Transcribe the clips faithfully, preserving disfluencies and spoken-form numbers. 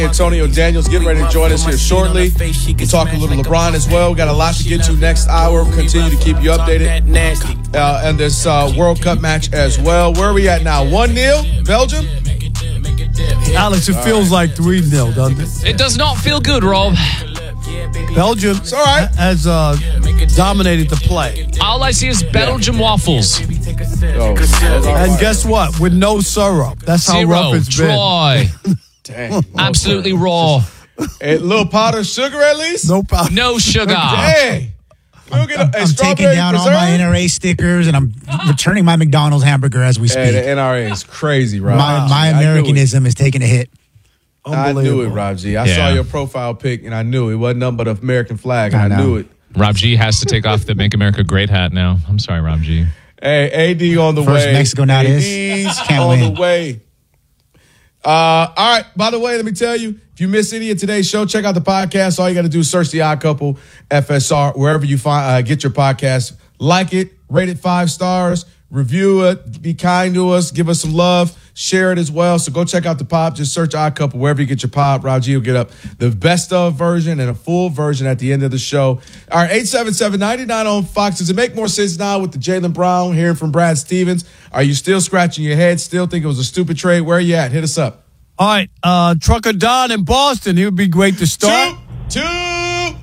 Antonio Daniels getting ready to join us here shortly. We'll talk a little LeBron as well. We've got a lot to get to next hour. We'll continue to keep you updated. Uh, and this uh, World Cup match as well. Where are we at now? one nil, Belgium? Alex, it feels like three nil, doesn't it? It does not feel good, Rob. Belgium It's all right. has uh, dominated the play. All I see is Belgium waffles. Oh, And guess what? With no syrup. That's how Zero. rough it's been. Dry. Dang. Absolutely raw. A little pot of sugar at least? No problem. No sugar. Hey. We'll get a, a I'm taking strawberry down preserve? all my N R A stickers, and I'm returning my McDonald's hamburger as we speak. Hey, the N R A is crazy, Rob. my my I knew it. Americanism is taking a hit. I knew it, Rob G. I Yeah. saw your profile pic, and I knew it wasn't nothing but an American flag, and I I, know. knew it. Rob G has to take off the Make America Great hat now. I'm sorry, Rob G. Hey, A D on the First way. Mexico now it is. A D's Can't on win. the way. Uh, all right. By the way, let me tell you, if you missed any of today's show, check out the podcast. All you got to do is search The Odd Couple F S R wherever you find uh, get your podcast. Like it, rate it five stars, review it, be kind to us, give us some love, share it as well. So go check out the pod. Just search Odd Couple wherever you get your pod. Rob G will get up the best of version and a full version at the end of the show. All right, eight seven seven, nine nine on Fox. Does it make more sense now with the Jaylen Brown hearing from Brad Stevens? Are you still scratching your head? Still think it was a stupid trade? Where are you at? Hit us up. All right, uh, Trucker Don in Boston. He would be great to start. Two, two.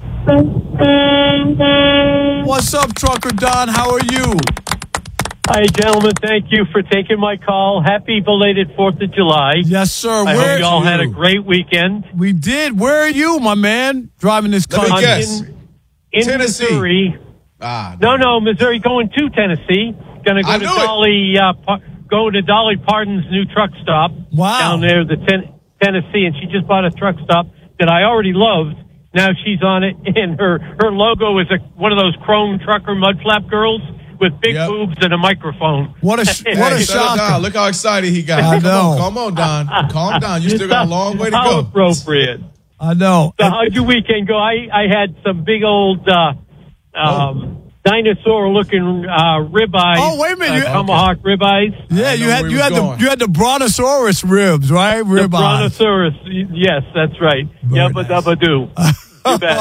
What's up, Trucker Don? How are you? Hi, gentlemen. Thank you for taking my call. Happy belated fourth of July. Yes, sir. I Where hope you all had a you? great weekend. We did. Where are you, my man? Driving this Let me car. guess. In, in Tennessee. Missouri. Ah, No, no, Missouri going to Tennessee. Going to go I to knew it. Dolly, uh, Pa- go to Dolly Parton's new truck stop Wow. down there, the ten- Tennessee, and she just bought a truck stop that I already loved. Now she's on it, and her her logo is a, one of those chrome trucker mud flap girls with big Yep. boobs and a microphone. What a sh- Hey, what a settle shocker. down. Look how excited he got. I Come know. on, come on, Don. Calm down. You still got a long way to How go. appropriate. I know. So how'd your weekend go? I, I had some big old uh, um, dinosaur-looking uh, ribeyes. Oh, wait a minute. Uh, You- tomahawk ribeyes. Yeah, I you know had where you he had was the going. you had the brontosaurus ribs, right? The Rib eyes. brontosaurus. Yes, that's right. Very Yabba nice. dabba doo. You bet.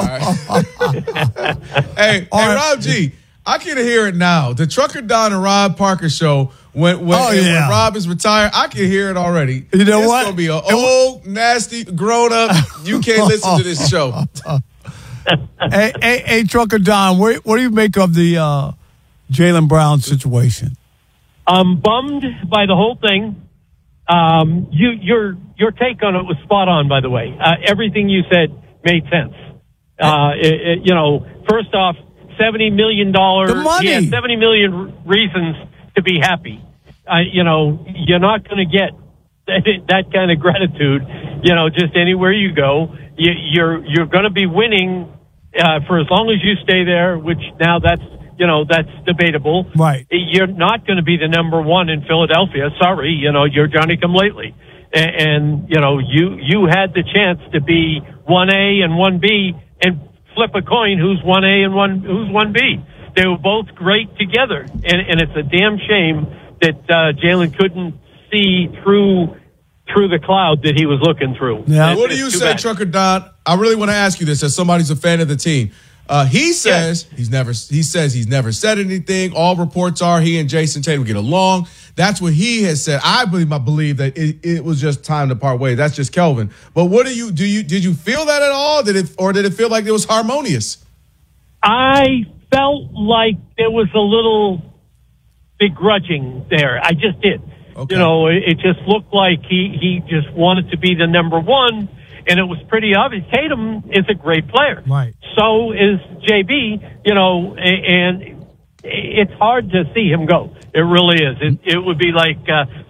Hey, All hey, right. Rob G, I can hear it now. The Trucker Don and Rob Parker show, when when, Oh, and yeah. when Rob is retired, I can hear it already. You know it's what? It's going to be an old, nasty, grown-up, you can't listen to this show. hey, hey, hey, Trucker Don, where, what do you make of the uh, Jaylen Brown situation? I'm bummed by the whole thing. Um, you, your your take on it was spot on, by the way. Uh, everything you said made sense. Uh, it, it, you know, first off, seventy million dollars. The money. He had seventy million r- reasons to be happy. Uh, you know, you're not going to get that, that kind of gratitude, you know, just anywhere you go. You, you're you're going to be winning uh, for as long as you stay there, which now that's, you know, that's debatable. Right. You're not going to be the number one in Philadelphia. Sorry, you know, you're Johnny come lately. And, and you know, you, you had the chance to be one A and one B and flip a coin who's one A and one, who's one B. They were both great together. And, and it's a damn shame that uh, Jaylen couldn't see through through the cloud that he was looking through. Yeah. It's- What do it's you too say, bad. Trucker Don? I really want to ask you this as somebody who's a fan of the team. Uh, he says he's never. He says he's never said anything. All reports are he and Jason Tatum get along. That's what he has said. I believe. I believe that it, it was just time to part ways. That's just Kelvin. But what do you do? You did you feel that at all? Did it or did it feel like it was harmonious? I felt like there was a little begrudging there. I just did. Okay. You know, it, it just looked like he, he just wanted to be the number one, and it was pretty obvious. Tatum is a great player. Right. So is J B, you know, a- and it's hard to see him go. It really is. It, it would be like uh,